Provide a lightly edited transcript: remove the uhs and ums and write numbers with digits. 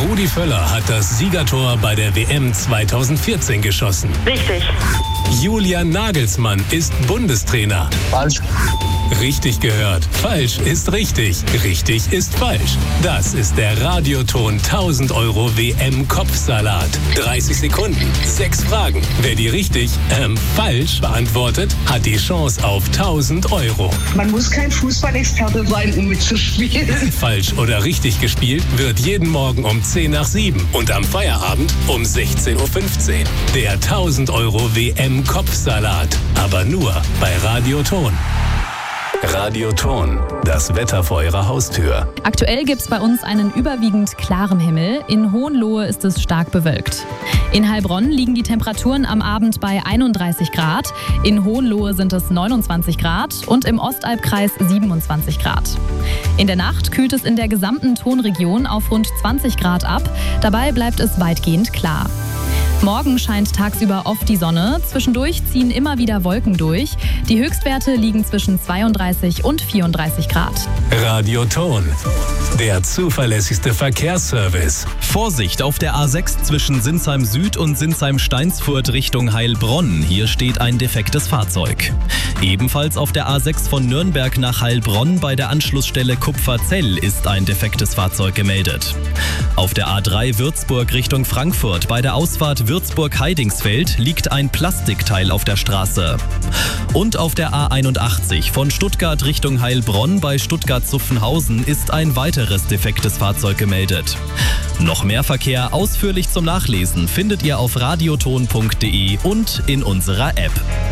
Rudi Völler hat das Siegertor bei der WM 2014 geschossen. Richtig. Julian Nagelsmann ist Bundestrainer. Falsch. Richtig gehört. Falsch ist richtig. Richtig ist falsch. Das ist der Radioton 1000 € WM-Kopfsalat. 30 Sekunden, 6 Fragen. Wer die richtig, falsch beantwortet, hat die Chance auf 1000 €. Man muss kein Fußballexperte sein, um mitzuspielen. Falsch oder richtig gespielt wird jeden Morgen um 10 nach 7 und am Feierabend um 16:15 Uhr. Der 1000 € WM-Kopfsalat. Aber nur bei Radioton. Radioton, das Wetter vor Ihrer Haustür. Aktuell gibt es bei uns einen überwiegend klaren Himmel. In Hohenlohe ist es stark bewölkt. In Heilbronn liegen die Temperaturen am Abend bei 31 Grad. In Hohenlohe sind es 29 Grad und im Ostalbkreis 27 Grad. In der Nacht kühlt es in der gesamten Tonregion auf rund 20 Grad ab. Dabei bleibt es weitgehend klar. Morgen scheint tagsüber oft die Sonne. Zwischendurch ziehen immer wieder Wolken durch. Die Höchstwerte liegen zwischen 32 und 34 Grad. Radioton, der zuverlässigste Verkehrsservice. Vorsicht auf der A6 zwischen Sinsheim Süd und Sinsheim-Steinsfurt Richtung Heilbronn. Hier steht ein defektes Fahrzeug. Ebenfalls auf der A6 von Nürnberg nach Heilbronn bei der Anschlussstelle Kupferzell ist ein defektes Fahrzeug gemeldet. Auf der A3 Würzburg Richtung Frankfurt bei der Ausfahrt Würzburg-Heidingsfeld liegt ein Plastikteil auf der Straße. Und auf der A81 von Stuttgart Richtung Heilbronn bei Stuttgart-Zuffenhausen ist ein weiteres defektes Fahrzeug gemeldet. Noch mehr Verkehr ausführlich zum Nachlesen findet ihr auf radioton.de und in unserer App.